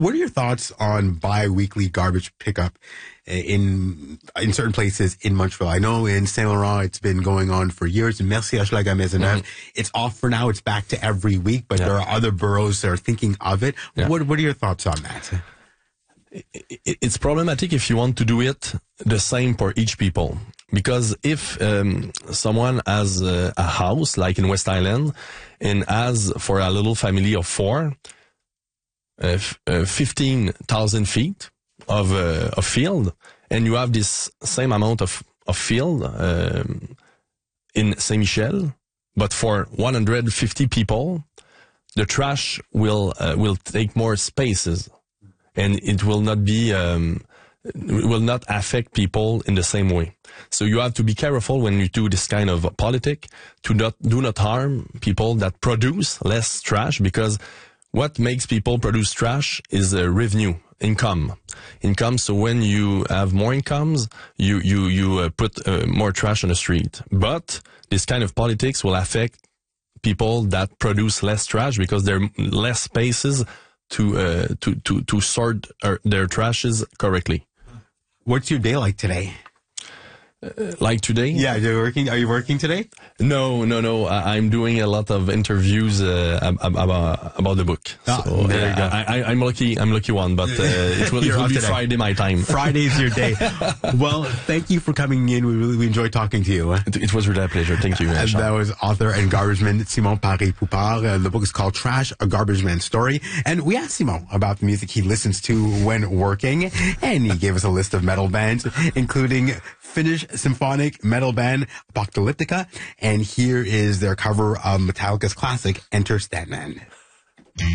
What are your thoughts on bi-weekly garbage pickup in certain places in Montreal? I know in Saint Laurent it's been going on for years. In Merci Hochelaga Maisonneuve, it's off for now. It's back to every week, but there are other boroughs that are thinking of it. Yeah. What are your thoughts on that? It's problematic if you want to do it the same for each people. Because if someone has a house, like in West Island, and has for a little family of 4, 15,000 feet of field, and you have this same amount of field in Saint-Michel, but for 150 people, the trash will take more spaces, and it will not be will not affect people in the same way. So you have to be careful when you do this kind of politic to do not harm people that produce less trash, because what makes people produce trash is revenue, income. So when you have more incomes, you put more trash on the street. But this kind of politics will affect people that produce less trash, because there are less spaces to sort their trashes correctly. What's your day like today? Like today? Yeah, are you working today? No. I'm doing a lot of interviews about the book. So, there you go. I'm lucky one, but it will be Friday my time. Friday's your day. Well, thank you for coming in. We enjoyed talking to you. It was really a pleasure. Thank you. That was author and garbage man Simon Paré-Poupard. The book is called Trash, A Garbage Man's Story. And we asked Simon about the music he listens to when working, and he gave us a list of metal bands, including Finnish symphonic metal band Apocalyptica, and here is their cover of Metallica's classic Enter Sandman.